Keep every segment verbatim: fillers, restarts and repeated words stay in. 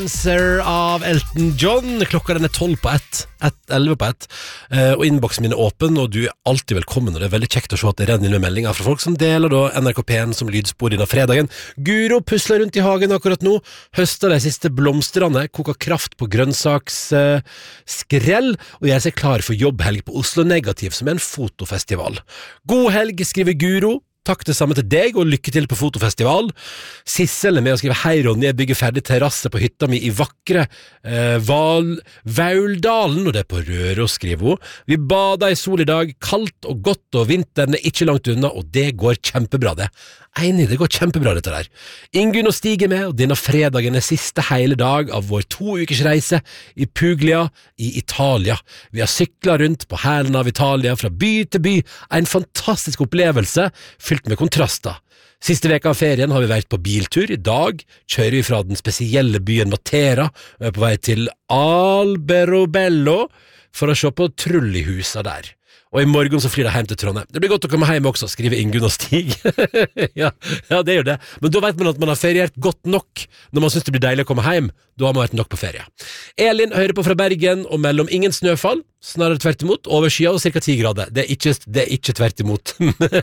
Dancer av Elton John. Klokka den er tolv på ett, elleve på ett, uh, og innboksen min er åpen, og du er alltid velkommen, og det er veldig kjekt å se at det renner inn med meldinger fra folk som deler da N R K P en som lydspor denne fredagen. Guro pusler rundt i hagen akkurat nå, høster de siste blomstrene, koker kraft på grønnsaksskrell, uh, og gjør seg klar for jobbhelg på Oslo Negativ, som er en fotofestival. God helg, skriver Guro. Takk det samme til deg, og lykke til på fotofestival. Sissel er med å skrive hei Ronny, jeg bygger ferdig terrasse på hytta mi i vakre eh, Val, Vauldalen, og det er på Røros, skriver hun. Vi bader i sol i dag, kaldt og godt, og vinteren er ikke langt unna, og det går kjempebra det. Enig, det går kjempebra dette der. Ingunn og Stig er med, og denne fredagen er siste hele dag av vår to ukers reise i Puglia i Italia. Vi har syklet rundt på hælen av Italia fra by til by, en fantastisk opplevelse, fylt med kontraster. Siste veka av ferien har vi vært på biltur. I dag kjører vi fra den spesielle byen Matera, og er på vei til Alberobello for å se på trullihusa der. Og i morgen så flyr de hjem til Trondheim. Det blir godt å komme hjem også, skriver Ingunn og Stig. ja, ja, det gjør det. Men da vet man at man har feriert godt nok når man synes det blir deilig å komme hjem. Da har man vært nok på ferie. Elin hører på fra Bergen og mellom ingen snøfall, snarere tvert imot, overskyet og cirka ti grader. Det er ikke, det er ikke tvert imot.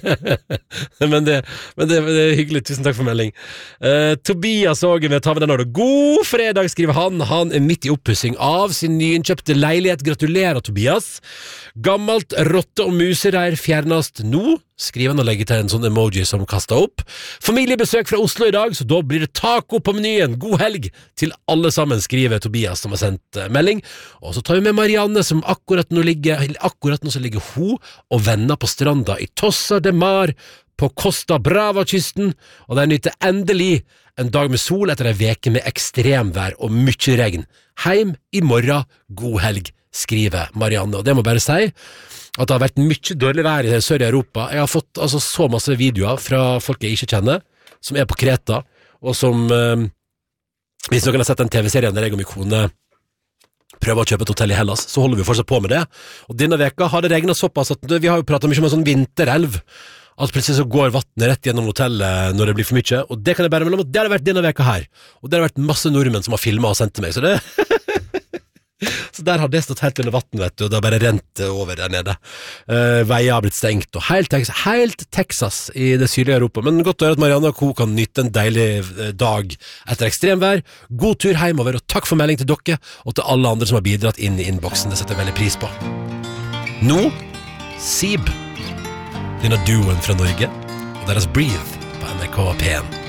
men, det, men det, det er hyggelig. Tusen takk for melding. Uh, Tobias Åge med ta med den nå. God fredag, skriver han. Han er midt i oppussing av sin nyinnkjøpte leilighet. Gratulerer, Tobias. Gammelt rotte- og musereir fjernast nå, skriver han og legger til en sånn emoji som kastet opp. Familiebesøk fra Oslo i dag, så da blir det taco på menyen. God helg til alle sammen, skriver Tobias som har sendt melding. Og så tar vi med Marianne, som akkurat nå ligger, akkurat nå så ligger hun og venner på stranda i Tossa de Mar på Costa Brava-kysten, og de nyter endelig en dag med sol etter en veke med ekstremvær og mye regn. Heim i morgen, god helg, skriver Marianne. Og det må bare si at det har vært mye dårlig vær i Sør-Europa. Jeg har fått altså, så masse videoer fra folk jeg ikke kjenner, som er på Kreta, og som eh, hvis noen har sett en tv-serie der jeg og min kone prøver å kjøpe et hotell i Hellas, så holder vi fortsatt på med det. Og denne veka har det regnet såpass at vi har jo pratet mye om en sånn vinterelv, at plutselig så går vattnet rett gjennom hotellet når det blir for mye, og det kan jeg bare mellom at det har vært denne veka her, og det har vært masse nordmenn som har filmet og sendt til meg, så det så der har det stått helt under vatten, vet du, og det har bare rent over der nede. Uh, veier har blitt stengt, og helt, Tex helt Texas i det sydlige Europa. Men godt å høre at Marianne og Co kan nytte en deilig dag etter ekstremvær. God tur hjemover, og takk for melding til dere, og til alle andre som har bidratt inn i innboksen. Det setter jeg veldig pris på. Nå, Sib, denne duoen fra Norge, og deres Breathe på N R K P en.